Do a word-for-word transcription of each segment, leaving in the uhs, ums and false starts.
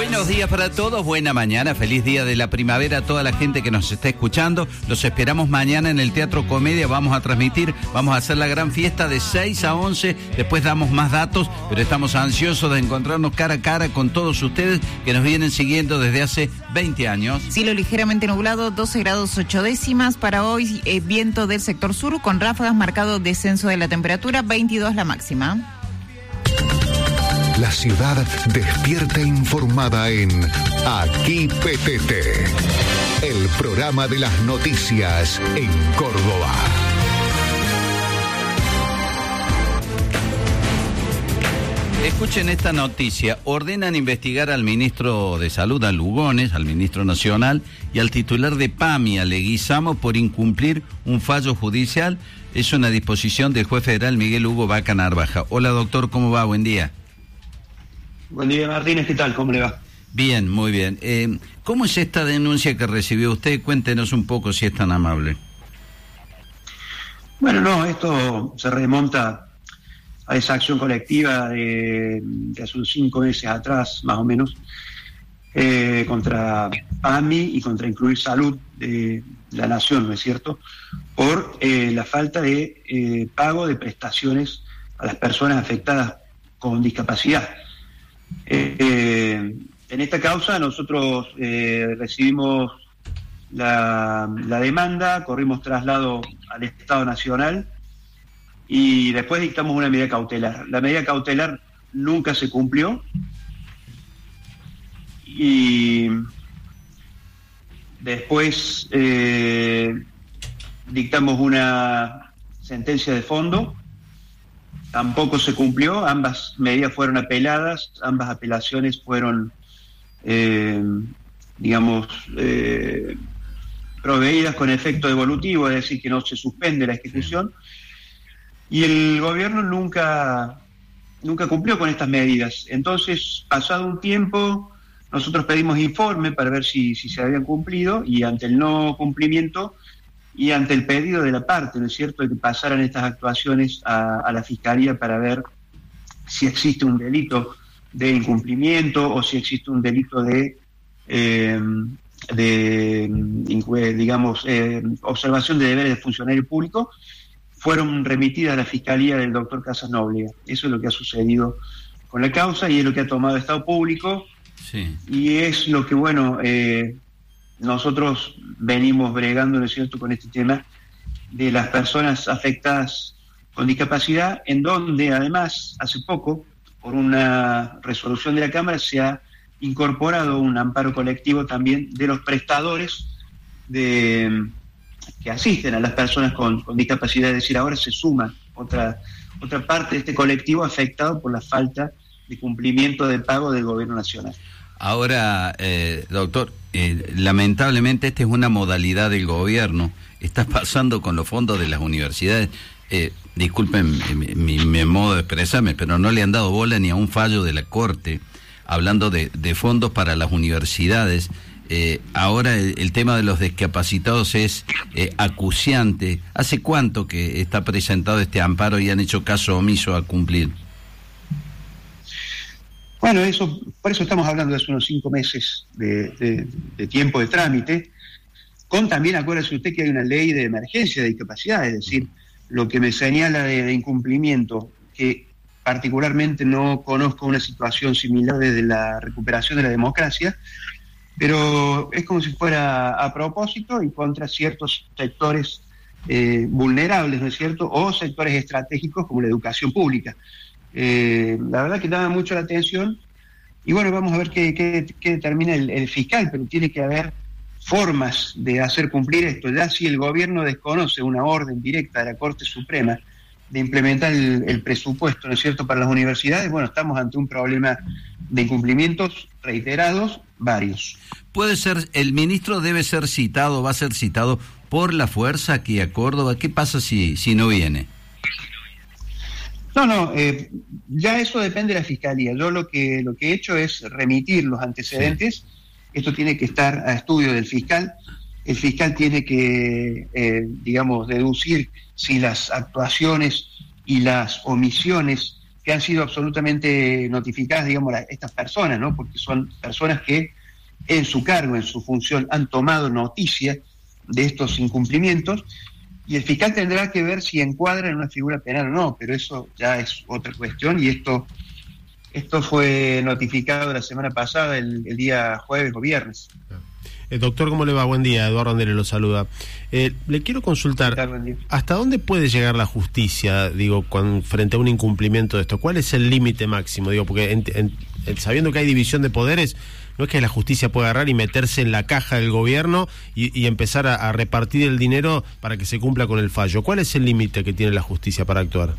Buenos días para todos, buena mañana, feliz día de la primavera a toda la gente que nos está escuchando. Los esperamos mañana en el Teatro Comedia, vamos a transmitir, vamos a hacer la gran fiesta de seis a once, después damos más datos, pero estamos ansiosos de encontrarnos cara a cara con todos ustedes que nos vienen siguiendo desde hace veinte años. Cielo ligeramente nublado, doce grados ocho décimas para hoy, eh, viento del sector sur con ráfagas, marcado descenso de la temperatura, veintidós la máxima. La ciudad despierta informada en Aquí P T T, el programa de las noticias en Córdoba. Escuchen esta noticia. Ordenan investigar al ministro de Salud, a Lugones, al ministro nacional y al titular de PAMI, a Leguizamo, por incumplir un fallo judicial. Es una disposición del juez federal Miguel Hugo Vaca Narvaja. Hola, doctor, ¿cómo va? Buen día. Buen día, Martínez, ¿qué tal? ¿Cómo le va? Bien, muy bien. Eh, ¿Cómo es esta denuncia que recibió usted? Cuéntenos un poco, si es tan amable. Bueno, no, esto se remonta a esa acción colectiva de, de hace unos cinco meses atrás, más o menos, eh, contra PAMI y contra Incluir Salud de la Nación, ¿no es cierto?, por eh, la falta de eh, pago de prestaciones a las personas afectadas con discapacidad. Eh, eh, en esta causa nosotros eh, recibimos la, la demanda, corrimos traslado al Estado Nacional y después dictamos una medida cautelar. La medida cautelar nunca se cumplió y después eh, dictamos una sentencia de fondo. Tampoco se cumplió, ambas medidas fueron apeladas, ambas apelaciones fueron, eh, digamos, eh, proveídas con efecto devolutivo, es decir, que no se suspende la ejecución, y el gobierno nunca, nunca cumplió con estas medidas. Entonces, pasado un tiempo, nosotros pedimos informe para ver si, si se habían cumplido, y ante el no cumplimiento, y ante el pedido de la parte, ¿no es cierto?, de que pasaran estas actuaciones a, a la Fiscalía para ver si existe un delito de incumplimiento o si existe un delito de, eh, de digamos, eh, observación de deberes de funcionario público, fueron remitidas a la Fiscalía del doctor Casas Noblia. Eso es lo que ha sucedido con la causa y es lo que ha tomado Estado Público. Sí. Y es lo que, bueno... Eh, nosotros venimos bregando, ¿no es cierto?, con este tema de las personas afectadas con discapacidad, en donde además hace poco, por una resolución de la Cámara, se ha incorporado un amparo colectivo también de los prestadores de, que asisten a las personas con, con discapacidad, es decir, ahora se suma otra, otra parte de este colectivo afectado por la falta de cumplimiento de pago del Gobierno Nacional. Ahora, eh, doctor, eh, lamentablemente esta es una modalidad del gobierno. Está pasando con los fondos de las universidades. Eh, disculpen mi, mi, mi modo de expresarme, pero no le han dado bola ni a un fallo de la Corte hablando de, de fondos para las universidades. Eh, ahora el, el tema de los discapacitados es eh, acuciante. ¿Hace cuánto que está presentado este amparo y han hecho caso omiso a cumplir? Bueno, eso, por eso estamos hablando de hace unos cinco meses de, de, de tiempo de trámite, con también, acuérdese usted que hay una ley de emergencia de discapacidad, es decir, lo que me señala de, de incumplimiento, que particularmente no conozco una situación similar desde la recuperación de la democracia, pero es como si fuera a propósito y contra ciertos sectores eh, vulnerables, ¿no es cierto?, o sectores estratégicos como la educación pública. Eh, la verdad que llama mucho la atención y bueno, vamos a ver qué, qué, qué determina el, el fiscal, pero tiene que haber formas de hacer cumplir esto. Ya si el gobierno desconoce una orden directa de la Corte Suprema de implementar el, el presupuesto, ¿no es cierto?, para las universidades, bueno, estamos ante un problema de incumplimientos reiterados, varios. Puede ser, el ministro debe ser citado, va a ser citado por la fuerza aquí a Córdoba. ¿Qué pasa si, si no viene? No, no, eh, ya eso depende de la Fiscalía. Yo lo que lo que he hecho es remitir los antecedentes. Sí. Esto tiene que estar a estudio del fiscal. El fiscal tiene que, eh, digamos, deducir si las actuaciones y las omisiones que han sido absolutamente notificadas, digamos, a estas personas, ¿no? Porque son personas que en su cargo, en su función, han tomado noticia de estos incumplimientos, y el fiscal tendrá que ver si encuadra en una figura penal o no, pero eso ya es otra cuestión, y esto esto fue notificado la semana pasada, el, el día jueves o viernes. Eh, doctor, ¿cómo le va? Buen día, Eduardo Andere lo saluda. Eh, le quiero consultar, ¿hasta dónde puede llegar la justicia, digo, cuando, frente a un incumplimiento de esto? ¿Cuál es el límite máximo? Digo, porque en, en, sabiendo que hay división de poderes, no es que la justicia pueda agarrar y meterse en la caja del gobierno y, y empezar a, a repartir el dinero para que se cumpla con el fallo. ¿Cuál es el límite que tiene la justicia para actuar?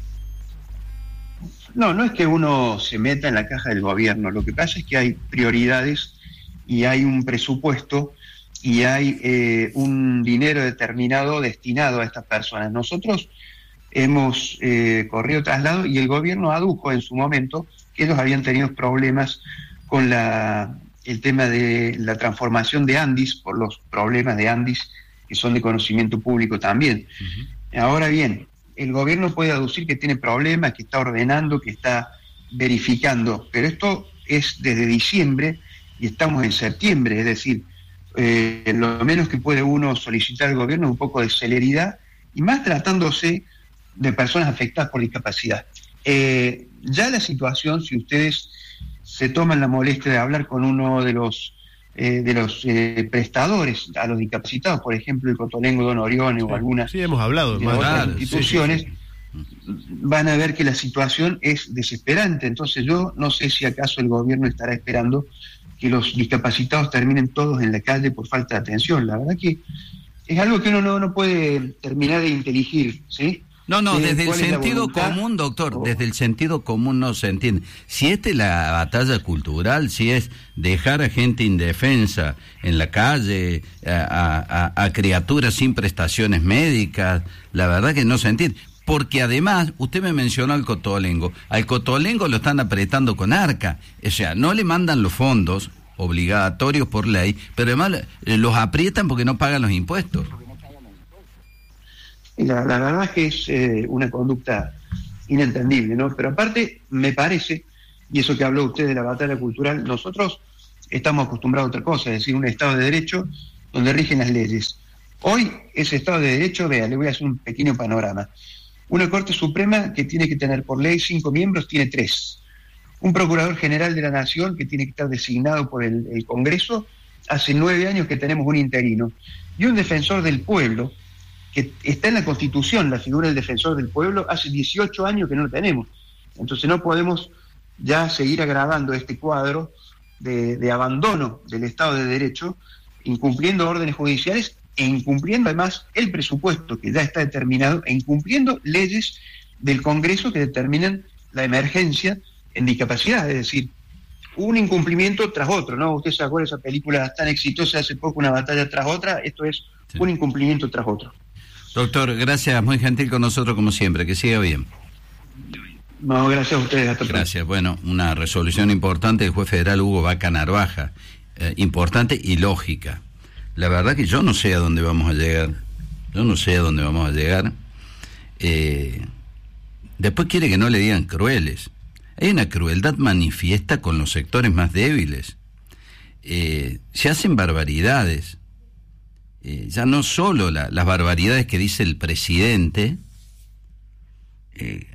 No, no es que uno se meta en la caja del gobierno. Lo que pasa es que hay prioridades y hay un presupuesto y hay eh, un dinero determinado destinado a estas personas. Nosotros hemos eh, corrido traslado y el gobierno adujo en su momento que ellos habían tenido problemas con la... el tema de la transformación de Andis, por los problemas de Andis que son de conocimiento público también. Uh-huh. Ahora bien, el gobierno puede aducir que tiene problemas, que está ordenando, que está verificando, pero esto es desde diciembre y estamos en septiembre, es decir, eh, lo menos que puede uno solicitar al gobierno es un poco de celeridad, y más tratándose de personas afectadas por discapacidad. Eh, ya la situación, si ustedes se toman la molestia de hablar con uno de los eh, de los eh, prestadores a los discapacitados, por ejemplo el Cotolengo Don Orione sí, o algunas sí, hemos hablado, de otras instituciones, sí, sí, sí. van a ver que la situación es desesperante. Entonces yo no sé si acaso el gobierno estará esperando que los discapacitados terminen todos en la calle por falta de atención. La verdad que es algo que uno no, no puede terminar de inteligir, ¿sí? No, no, desde el sentido común, doctor, desde el sentido común no se entiende. Si esta es la batalla cultural, si es dejar a gente indefensa en la calle, a, a, a criaturas sin prestaciones médicas, la verdad que no se entiende. Porque además, usted me mencionó al Cotolengo, al Cotolengo lo están apretando con arca, o sea, no le mandan los fondos obligatorios por ley, pero además los aprietan porque no pagan los impuestos. La, la verdad es que es eh, una conducta inentendible, ¿no? Pero aparte, me parece, y eso que habló usted de la batalla cultural, nosotros estamos acostumbrados a otra cosa, es decir, un Estado de Derecho donde rigen las leyes. Hoy, ese Estado de Derecho, vea, le voy a hacer un pequeño panorama. Una Corte Suprema que tiene que tener por ley cinco miembros, tiene tres. Un Procurador General de la Nación que tiene que estar designado por el, el Congreso, hace nueve años que tenemos un interino. Y un Defensor del Pueblo, que está en la Constitución, la figura del Defensor del Pueblo, hace dieciocho años que no lo tenemos. Entonces no podemos ya seguir agravando este cuadro de, de abandono del Estado de Derecho, incumpliendo órdenes judiciales e incumpliendo además el presupuesto que ya está determinado, e incumpliendo leyes del Congreso que determinan la emergencia en discapacidad. Es decir, un incumplimiento tras otro, ¿no? Usted se acuerda de esa película tan exitosa hace poco, Una batalla tras otra. Esto es sí. un incumplimiento tras otro. Doctor, gracias, muy gentil con nosotros como siempre, que siga bien. No, gracias a ustedes. Hasta gracias. Bueno, una resolución importante del juez federal Hugo Vaca Narvaja, eh, importante y lógica. La verdad que yo no sé a dónde vamos a llegar, yo no sé a dónde vamos a llegar. Eh, después quiere que no le digan crueles. Hay una crueldad manifiesta con los sectores más débiles. Eh, se hacen barbaridades. Eh, ya no solo la, las barbaridades que dice el presidente, eh,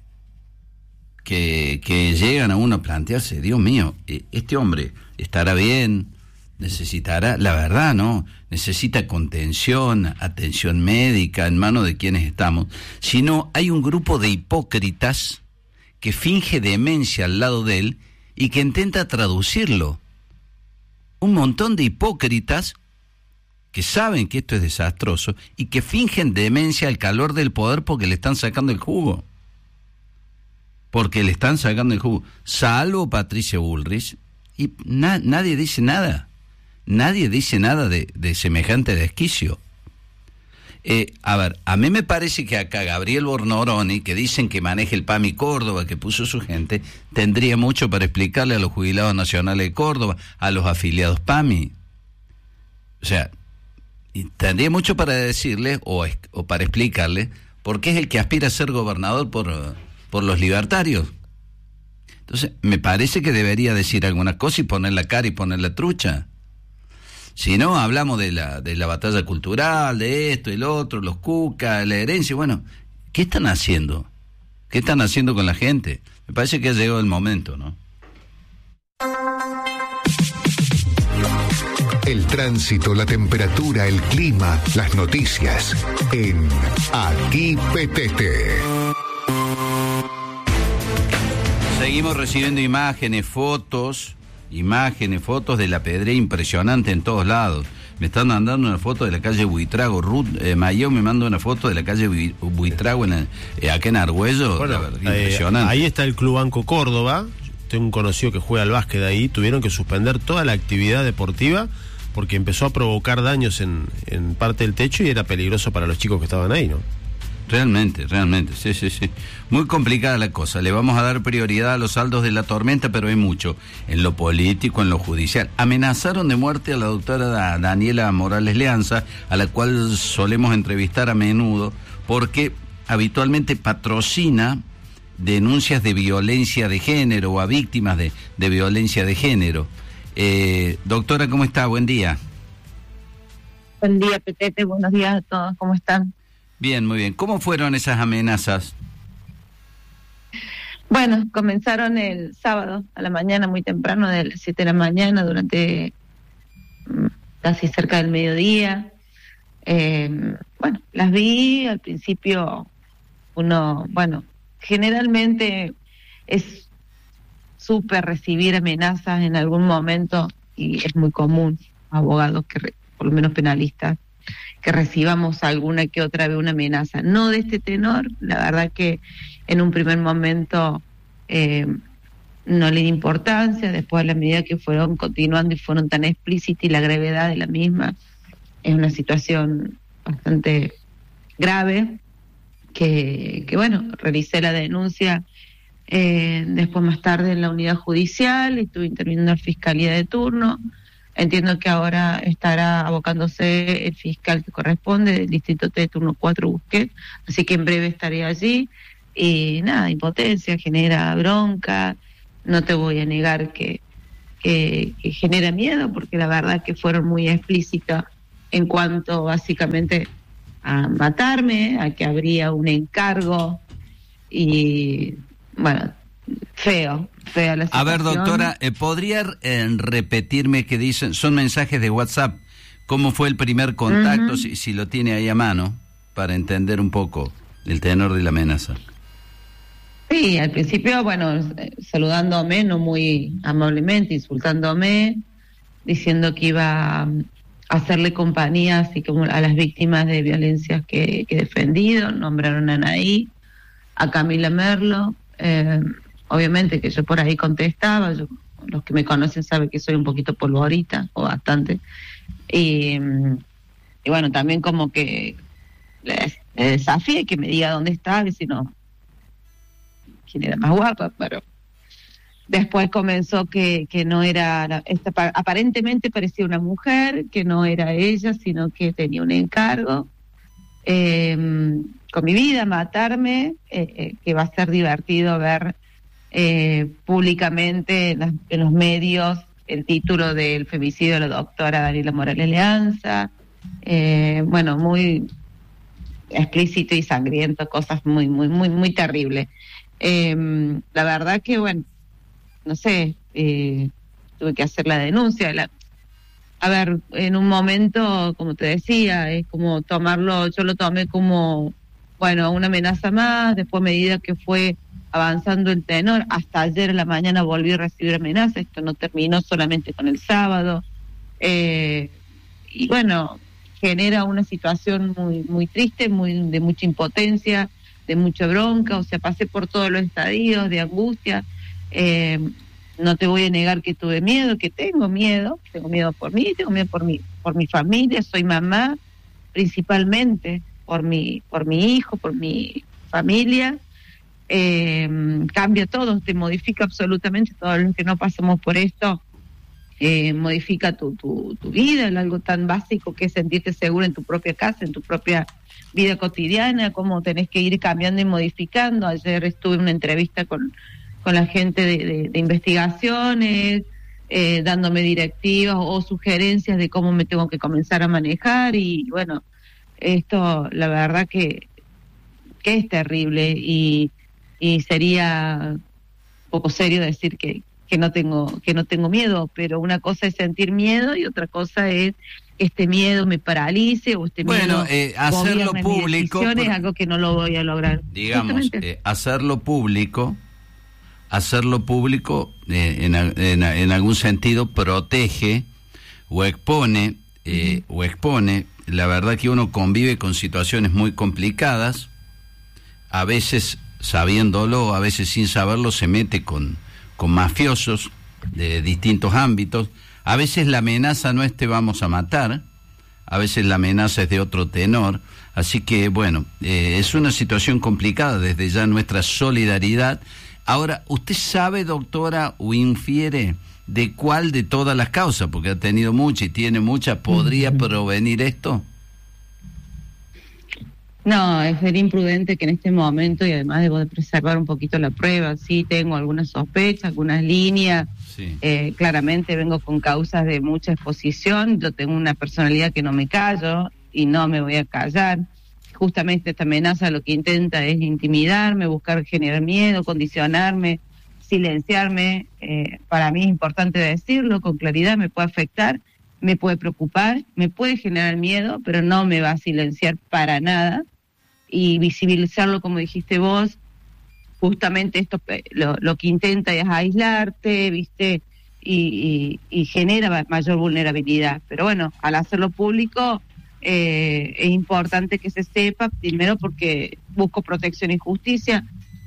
que, que llegan a uno a plantearse, Dios mío, eh, este hombre estará bien, necesitará, la verdad, ¿no? Necesita contención, atención médica, en manos de quienes estamos, sino hay un grupo de hipócritas que finge demencia al lado de él y que intenta traducirlo. Un montón de hipócritas que saben que esto es desastroso y que fingen demencia al calor del poder porque le están sacando el jugo. Porque le están sacando el jugo. Salvo Patricia Bullrich, y na- nadie dice nada. Nadie dice nada de, de semejante desquicio. Eh, a ver, a mí me parece que acá Gabriel Bornoroni, que dicen que maneja el P A M I Córdoba, que puso su gente, tendría mucho para explicarle a los jubilados nacionales de Córdoba, a los afiliados P A M I. O sea, y tendría mucho para decirle o, o para explicarle por qué es el que aspira a ser gobernador por, por los libertarios. Entonces, me parece que debería decir alguna cosa y poner la cara y poner la trucha. Si no, hablamos de la de la batalla cultural, de esto, el otro, los cucas, la herencia. Bueno, ¿qué están haciendo? ¿Qué están haciendo con la gente? Me parece que ha llegado el momento, ¿no? El tránsito, la temperatura, el clima, las noticias en Aquí Petete. Seguimos recibiendo imágenes, fotos, imágenes, fotos de la pedrea impresionante en todos lados. Me están mandando una foto de la calle Buitrago. Ruth eh, Mayo me manda una foto de la calle Buitrago en el, eh, acá en Argüello. Bueno, verdad, eh, impresionante. Ahí está el Club Banco Córdoba. Tengo un conocido que juega al básquet ahí. Tuvieron que suspender toda la actividad deportiva porque empezó a provocar daños en, en parte del techo y era peligroso para los chicos que estaban ahí, ¿no? Realmente, realmente, sí, sí, sí. Muy complicada la cosa. Le vamos a dar prioridad a los saldos de la tormenta, pero hay mucho. En lo político, en lo judicial. Amenazaron de muerte a la doctora Daniela Morales Leanza, a la cual solemos entrevistar a menudo, porque habitualmente patrocina denuncias de violencia de género o a víctimas de, de violencia de género. Eh, doctora, ¿cómo está? Buen día. Buen día, Petete. Buenos días a todos. ¿Cómo están? Bien, muy bien. ¿Cómo fueron esas amenazas? Bueno, comenzaron el sábado a la mañana, muy temprano, de las siete de la mañana, durante casi cerca del mediodía. Eh, bueno, las vi al principio, uno, bueno, generalmente es súper recibir amenazas en algún momento y es muy común, abogados, que por lo menos penalistas, que recibamos alguna que otra vez una amenaza, no de este tenor. La verdad que en un primer momento eh, no le di importancia, después a la medida que fueron continuando y fueron tan explícitas y la gravedad de la misma, es una situación bastante grave, que, que bueno, realicé la denuncia eh, después más tarde en la unidad judicial, estuve interviniendo en la fiscalía de turno. Entiendo que ahora estará abocándose el fiscal que corresponde del distrito T, turno cuatro, Busquet, así que en breve estaré allí. Y nada, impotencia, genera bronca, no te voy a negar que, que, que genera miedo, porque la verdad que fueron muy explícitas en cuanto básicamente a matarme, a que habría un encargo y bueno, feo. A ver, doctora, eh, ¿podría eh, repetirme qué dicen? Son mensajes de WhatsApp. ¿Cómo fue el primer contacto? Uh-huh. si, si lo tiene ahí a mano, para entender un poco el tenor de la amenaza. Sí, al principio, bueno, saludándome, no muy amablemente, insultándome, diciendo que iba a hacerle compañía así como a las víctimas de violencias que, que he defendido. Nombraron a Anaí, a Camila Merlo. Eh, Obviamente que yo por ahí contestaba, yo, los que me conocen saben que soy un poquito polvorita, o bastante. Y, y bueno, también como que le, le desafié que me diga dónde estaba, y si no, quién era más guapa, pero después comenzó que, que no era, esta, aparentemente parecía una mujer, que no era ella, sino que tenía un encargo. Eh, con mi vida, matarme, eh, eh, que va a ser divertido ver Eh, públicamente en, las, en los medios el título del femicidio de la doctora Daniela Morales Leanza, eh, bueno, muy explícito y sangriento, cosas muy, muy, muy, muy terribles. Eh, la verdad que, bueno, no sé, eh, tuve que hacer la denuncia. La, a ver, en un momento, como te decía, es como tomarlo, yo lo tomé como, bueno, una amenaza más, después a medida que fue avanzando el tenor, hasta ayer en la mañana volví a recibir amenazas, esto no terminó solamente con el sábado, eh, y bueno, genera una situación muy muy triste, muy de mucha impotencia, de mucha bronca, o sea, pasé por todos los estadios de angustia. Eh, no te voy a negar que tuve miedo, que tengo miedo, tengo miedo por mí, tengo miedo por mi, por mi familia, soy mamá, principalmente por mi, por mi hijo, por mi familia. Eh, cambia todo, te modifica absolutamente. Todo lo que no pasamos por esto eh, modifica tu, tu, tu vida, algo tan básico que es sentirte seguro en tu propia casa, en tu propia vida cotidiana, cómo tenés que ir cambiando y modificando. Ayer estuve en una entrevista con con la gente de, de, de investigaciones, eh, dándome directivas o sugerencias de cómo me tengo que comenzar a manejar. Y bueno, esto la verdad que, que es terrible y, y sería poco serio decir que, que no tengo que no tengo miedo, pero una cosa es sentir miedo y otra cosa es que este miedo me paralice o este bueno, miedo eh, hacerlo público por, es algo que no lo voy a lograr. Digamos, eh, hacerlo público, hacerlo público eh, en, en, en algún sentido protege o expone eh, uh-huh. o expone. La verdad que uno convive con situaciones muy complicadas, a veces sabiéndolo, a veces sin saberlo, se mete con, con mafiosos de distintos ámbitos. A veces la amenaza no es te vamos a matar, a veces la amenaza es de otro tenor. Así que, bueno, eh, es una situación complicada, desde ya nuestra solidaridad. Ahora, ¿usted sabe, doctora, o infiere de cuál de todas las causas, porque ha tenido muchas y tiene muchas, podría provenir esto? No, es ser imprudente que en este momento, y además debo de preservar un poquito la prueba, sí tengo algunas sospechas, algunas líneas, sí. eh, claramente vengo con causas de mucha exposición, yo tengo una personalidad que no me callo y no me voy a callar. Justamente esta amenaza lo que intenta es intimidarme, buscar generar miedo, condicionarme, silenciarme. Eh, para mí es importante decirlo con claridad, me puede afectar, me puede preocupar, me puede generar miedo, pero no me va a silenciar para nada. Y visibilizarlo, como dijiste vos, justamente esto lo, lo que intenta es aislarte, ¿viste? Y, y, y genera mayor vulnerabilidad. Pero bueno, al hacerlo público, eh, es importante que se sepa, primero porque busco protección y justicia,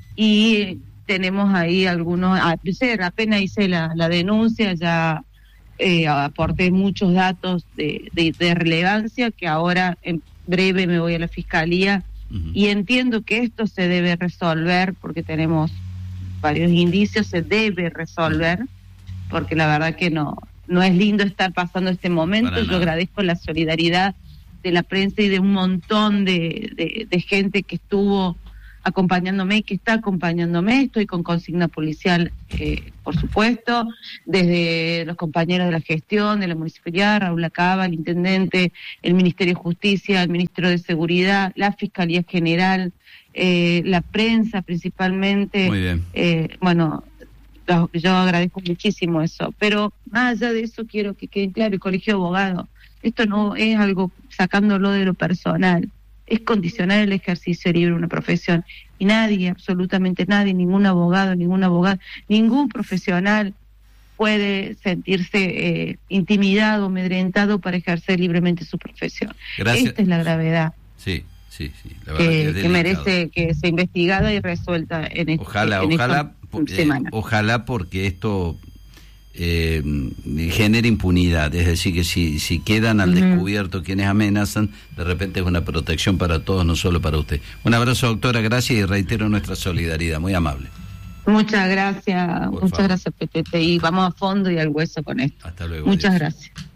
y tenemos ahí algunos, apenas hice la, la denuncia, ya eh, aporté muchos datos de, de, de relevancia, que ahora en breve me voy a la fiscalía. Uh-huh. Y entiendo que esto se debe resolver porque tenemos varios indicios, se debe resolver, porque la verdad que no no es lindo estar pasando este momento. Yo agradezco la solidaridad de la prensa y de un montón de, de, de gente que estuvo acompañándome y que está acompañándome. Estoy con consigna policial, eh, por supuesto, desde los compañeros de la gestión, de la municipalidad, Raúl Acaba, el intendente, el Ministerio de Justicia, el Ministro de Seguridad, la Fiscalía General, eh, la prensa principalmente. Muy bien. Eh, bueno, yo, yo agradezco muchísimo eso, pero más allá de eso quiero que quede claro, el Colegio de Abogados, esto no es algo sacándolo de lo personal, es condicionar el ejercicio libre de una profesión, y nadie, absolutamente nadie, ningún abogado, ninguna abogada, ningún profesional puede sentirse eh, intimidado, amedrentado para ejercer libremente su profesión. Gracias. Esta es la gravedad. Sí, sí, sí. La verdad que, que, que merece que sea investigada y resuelta en, este, ojalá, en ojalá, esta eh, semana. Ojalá, porque esto eh, genera impunidad, es decir, que si, si quedan al uh-huh. descubierto quienes amenazan, de repente es una protección para todos, no solo para usted. Un abrazo, doctora, gracias, y reitero nuestra solidaridad, muy amable. Muchas gracias, Por muchas favor. gracias, P P T, y vamos a fondo y al hueso con esto. Hasta luego. Muchas Dios. gracias.